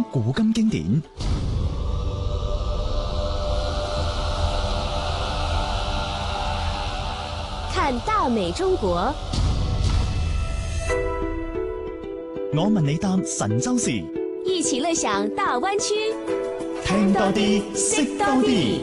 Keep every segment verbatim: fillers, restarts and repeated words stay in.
古今經典。 看大美中國， 我問你答神州事， 一起樂享大灣區， 聽多啲，識多啲。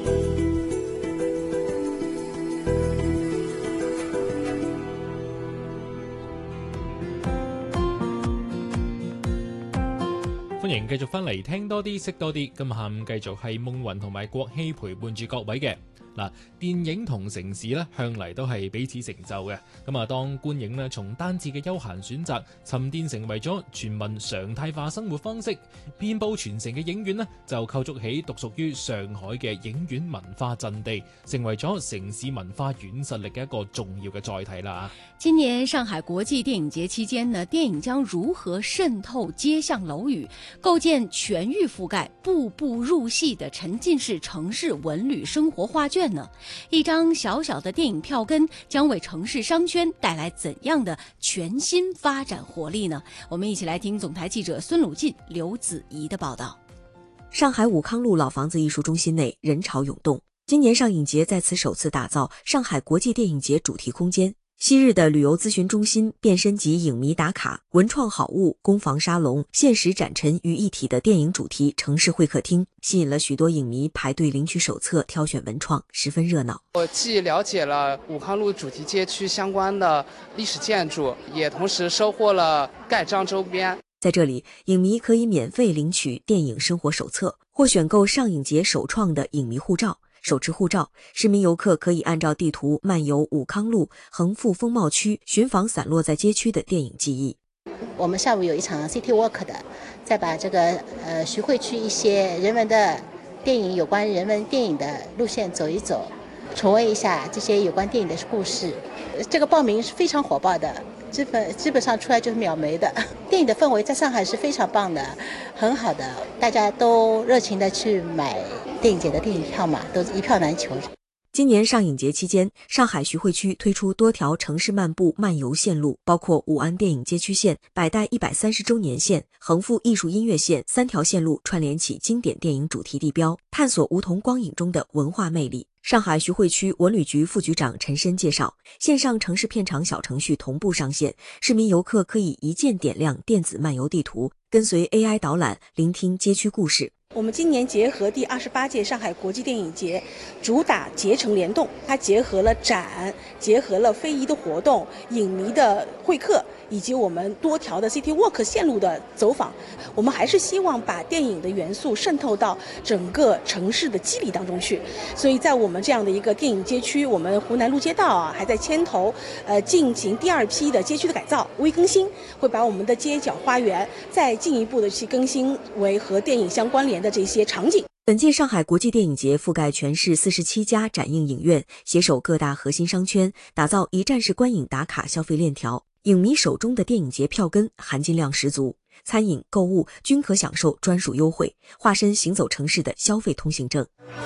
歡迎繼續翻嚟聽多啲識多啲，今日下午繼續係夢雲同埋國希陪伴住各位嘅。嗱，電影同城市咧向嚟都係彼此成就嘅。咁啊，當觀影咧從單次嘅休閒選擇沉澱成為咗全民常態化生活方式，遍佈全城嘅影院咧就構築起獨屬於上海嘅影院文化陣地，成為咗城市文化軟實力嘅一個重要嘅載體啦。 今年上海國際電影節期間呢，電影將如何滲透街巷樓宇，構建全域覆蓋、步步入戲的沉浸式城市文旅生活畫卷呢？一張小小的電影票根將為城市商圈帶來怎樣的全新發展活力呢？我們一起來聽總台記者孫魯進、劉子怡的報道。 上海武康路老房子藝術中心內人潮湧動，今年上影節在此首次打造上海國際電影節主題空間。昔日的旅遊諮詢中心變身及影迷打卡、文創好物、攻防沙龍、現實展陳於一體的電影主題城市會客廳，吸引了許多影迷排隊領取手冊、挑選文創，十分熱鬧。 我既了解了武康路主題街區相關的歷史建築，也同時收穫了蓋章周邊。 在這裡，影迷可以免費領取電影生活手冊，或選購上影節首創的影迷護照。手持護照，市民遊客可以按照地圖漫遊武康路、橫幅風貌區，尋訪散落在街區的電影記憶。 我們下午有一場 City Walk 的，再把這個呃徐匯區一些人文的電影，有關人文電影的路線走一走，重溫一下這些有關電影的故事。這個報名是非常火爆的，基本基本上出來就是秒沒的。電影的氛圍在上海是非常棒的，很好的，大家都熱情的去買電影節的電影票嘛，都一票難求。 今年上影節期間，上海徐匯區推出多條城市漫步漫遊線路，包括武安電影街區線、百代一百三十周年線、橫幅藝術音樂線三條線路，串聯起經典電影主題地標，探索梧桐光影中的文化魅力。上海徐匯區文旅局副局長陳申介紹，線上城市片場小程序同步上線，市民遊客可以一鍵點亮電子漫遊地圖，跟隨 A I 導覽，聆聽街區故事。 我們今年結合第二十八屆上海國際電影節，主打節城聯動，它結合了展，結合了非遺的活動、影迷的會客，以及我們多條的 City Walk 線路的走訪。我們還是希望把電影的元素滲透到整個城市的肌理當中去。所以在我們這樣的一個電影街區，我們湖南路街道啊，還在牽頭，呃，進行第二批的街區的改造、微更新，會把我們的街角花園再進一步的去更新為和電影相關聯的這些場景。 本屆上海國際電影節覆蓋全市四十七家展映影院，攜手各大核心商圈，打造一站式觀影打卡消費鏈條。影迷手中的電影節票根含金量十足，餐飲、購物均可享受專屬優惠，化身行走城市的消費通行證。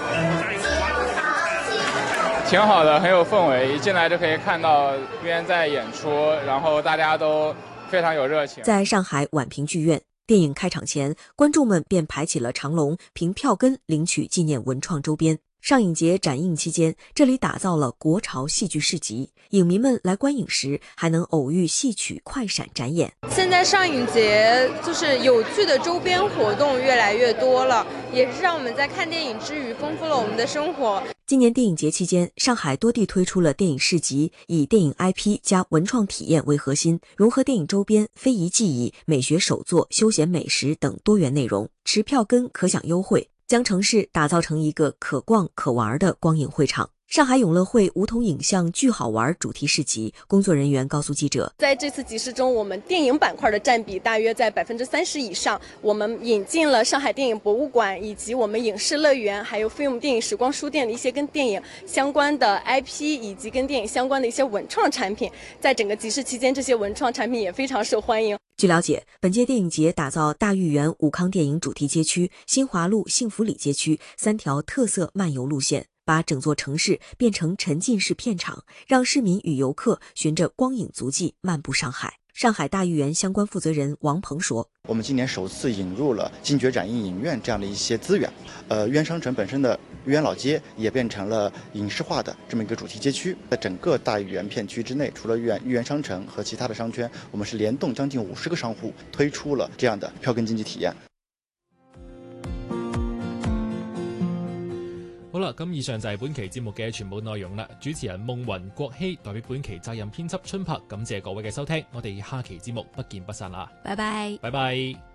挺好的，很有氛圍，一進來就可以看到一邊在演出，然後大家都非常有熱情。 在上海宛平劇院，電影開場前，觀眾們便排起了長龍，憑票根領取紀念文創周邊。上影節展映期間，這裡打造了國潮戲劇市集，影迷們來觀影時還能偶遇戲曲快閃展演。 現在上影節就是有趣的周邊活動越來越多了，也是讓我們在看電影之餘豐富了我們的生活。 今年電影節期間，上海多地推出了電影市集，以電影 I P 加文創體驗為核心，融合電影周邊、非遺技藝、美學手作、休閒美食等多元內容，持票根可享優惠，將城市打造成一個可逛可玩的光影會場。上海永樂會梧桐影像巨好玩主題市集，工作人員告訴記者， 在這次集市中，我們電影板塊的佔比大約在百分之三十以上。我們引進了上海電影博物館，以及我們影視樂園，還有 Film 電影時光書店的一些跟電影相關的 I P， 以及跟電影相關的一些文創產品。在整個集市期間，這些文創產品也非常受歡迎。 據了解，本屆電影節打造大豫園武康電影主題街區、新華路幸福里街區三條特色漫遊路線，把整座城市變成沉浸式片場，讓市民與遊客循着光影足跡漫步上海。 上海大豫园相关负责人王鹏说：“ 我们今年首次引入了金爵展映影院这样的一些资源，呃，豫园商城本身的豫园老街也变成了影视化的这么一个主题街区。在整个大豫园片区之内，除了豫园豫园商城和其他的商圈，我们是联动将近五十个商户推出了这样的票根经济体验。” 好啦，咁以上就係本期節目嘅全部內容啦。主持人夢雲、國希代表本期責任編輯春柏，感謝各位嘅收聽，我哋下期節目不見不散啦， 拜拜， 拜拜。